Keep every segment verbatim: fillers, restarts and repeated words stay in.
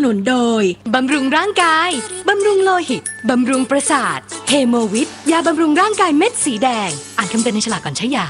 นุนโดยบำรุงร่างกายบำรุงโลหิตบำรุงประสาทเฮโมวิทยาบำรุงร่างกายเม็ดสีแดงอ่านคำเตือนในฉลากก่อนใช้ยา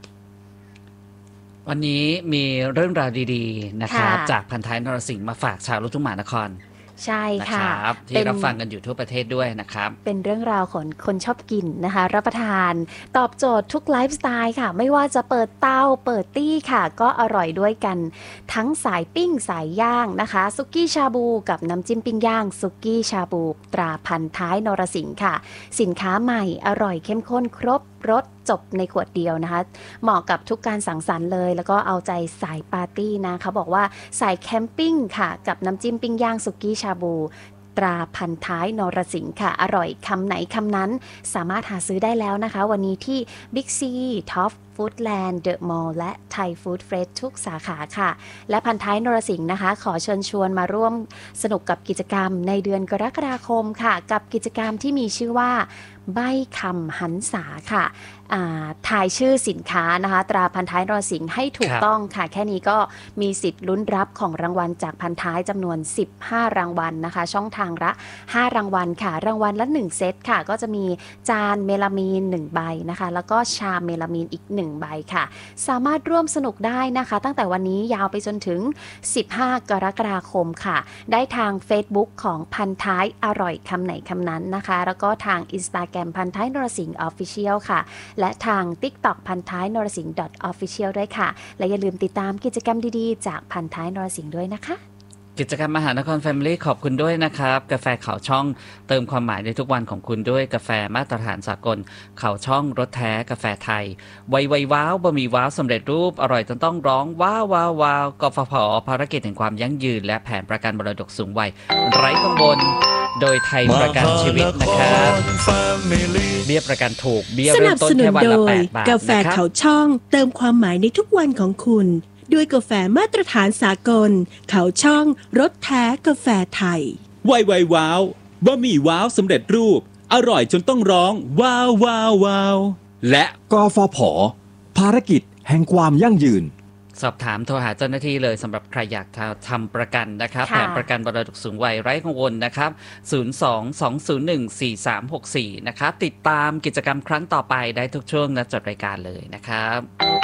วันนี้มีเรื่องราวดีๆนะครับจากพันท้ายนรสิงห์มาฝากชาวลูกทุ่งมหานครใช่ค่ะที่รับฟังกันอยู่ทั่วประเทศด้วยนะครับเป็นเรื่องราวของคนชอบกินนะคะรับประทานตอบโจทย์ทุกไลฟ์สไตล์ค่ะไม่ว่าจะเปิดเตาเปิดตี้ค่ะก็อร่อยด้วยกันทั้งสายปิ้งสายย่างนะคะซุกี้ชาบูกับน้ำจิ้มปิ้งย่างซุกี้ชาบูตราพันท้ายนรสิงห์ค่ะสินค้าใหม่อร่อยเข้มข้นครบรสจบในขวดเดียวนะคะเหมาะกับทุกการสังสรรค์เลยแล้วก็เอาใจสายปาร์ตี้นะเขาบอกว่าสายแคมปิ้งค่ะกับน้ำจิ้มปิ้งย่างสุกี้ชาบูตราพันท้ายนรสิงห์ค่ะอร่อยคำไหนคำนั้นสามารถหาซื้อได้แล้วนะคะวันนี้ที่ Big C Top Foodland The Mall และ Thai Food Fresh ทุกสาขาค่ะและพันท้ายนรสิงห์นะคะขอเชิญชวนมาร่วมสนุกกับกิจกรรมในเดือนกรกฎาคมค่ะกับกิจกรรมที่มีชื่อว่าใบ้คำหันษาค่ะทายชื่อสินค้านะคะตราพันท้ายนรสิงห์ให้ถูกต้องค่ะแค่นี้ก็มีสิทธิ์ลุ้นรับของรางวัลจากพันท้ายจำนวนสิบห้ารางวัลนะคะช่องทางละห้ารางวัลค่ะรางวัลละหนึ่งเซตค่ะก็จะมีจานเมลามีนหนึ่งใบนะคะแล้วก็ชามเมลามีนอีกหนึ่งใบค่ะสามารถร่วมสนุกได้นะคะตั้งแต่วันนี้ยาวไปจนถึงสิบห้ากรกฎาคมค่ะได้ทาง Facebook ของพันท้ายอร่อยคำไหนคำนั้นนะคะแล้วก็ทาง Instagram พันท้ายนรสิงห์ Official ค่ะและทาง TikTok พันท้ายนรสิงห์ .official ด้วยค่ะและอย่าลืมติดตามกิจกรรมดีๆจากพันท้ายนรสิงห์ด้วยนะคะกิจกรรมมหานคร Family ขอบคุณด้วยนะครับกาแฟเขาช่องเติมความหมายในทุกวันของคุณด้วยกาแฟมาตรฐานสากลเขาช่องรสแท้กาแฟไทยไวไวว้าวบะหมี่ว้าวสำเร็จรูปอร่อยจนต้องร้องว้าวว้าวว้าวกฟผภารกิจแห่งความยั่งยืนและแผนประกันมรดกสูงวัยไร้กังวลโดยไทยประกันชีวิตนะครับเบี้ยประกันถูกเบี้ยเริ่มต้นแค่วันละแปดบาทกาแฟเขาช่องเติมความหมายในทุกวันของคุณด้วยกาแฟมาตรฐานสากลเขาช่องรสแท้กาแฟไทยไวไวว้าวบะหมี่ว้าวสำเร็จรูปอร่อยจนต้องร้องว้าวว้าวว้าวและกฟผภารกิจแห่งความยั่งยืนสอบถามโทรหาเจ้าหน้าที่เลยสำหรับใครอยากทำประกันนะครับแผนประกันมรดกสูงวัยไร้กังวลนะครับศูนย์ สอง สอง ศูนย์ หนึ่ง สี่ สาม หก สี่นะครับติดตามกิจกรรมครั้งต่อไปได้ทุกช่วงและจดรายการเลยนะครับ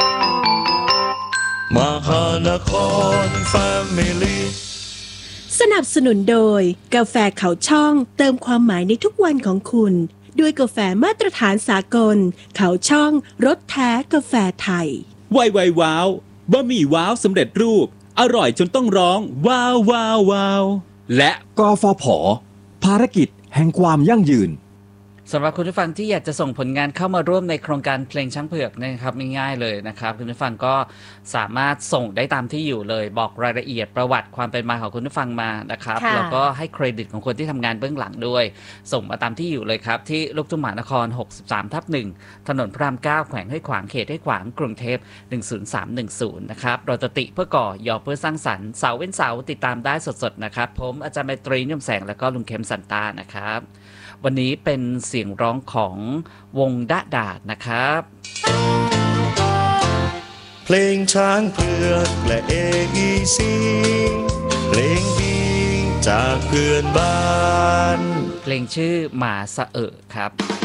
มหานคร Family สนับสนุนโดยกาแฟเขาช่องเติมความหมายในทุกวันของคุณด้วยกาแฟมาตรฐานสากลเขาช่องรสแท้กาแฟไทยไวไวว้าวบะหมี่ว้าวสำเร็จรูปอร่อยจนต้องร้องว้าวว้าวว้าวและกฟผภารกิจแห่งความยั่งยืนสำหรับคุณผู้ฟังที่อยากจะส่งผลงานเข้ามาร่วมในโครงการเพลงช้างเผือกนะครับง่ายๆเลยนะครับคุณผู้ฟังก็สามารถส่งได้ตามที่อยู่เลยบอกรายละเอียดประวัติความเป็นมาของคุณผู้ฟังมานะครับแล้วก็ให้เครดิตของคนที่ทำงานเบื้องหลังด้วยส่งมาตามที่อยู่เลยครับที่ลูกทุ่งมหานคร หกสิบสามทับหนึ่ง ถนนพระรามเก้าแขวงห้วยขวางเขตห้วยขวางกรุงเทพหนึ่งศูนย์สามหนึ่งศูนย์นะครับเราจะติเพื่อก่อยอเพื่อสร้างสรรค์เสาร์เว้นเสาร์ติดตามได้สดๆนะครับผมอาจารย์ไมตรีนุ่มแสงแล้วก็ลุงเข้มสันตานะครับวันนี้เป็นเสียงร้องของวงดะดาดนะครับเพลงช้างเผือกและเออีซีเพลงดีจากเพื่อนบ้านเพลงชื่อหมาสะเอะครับ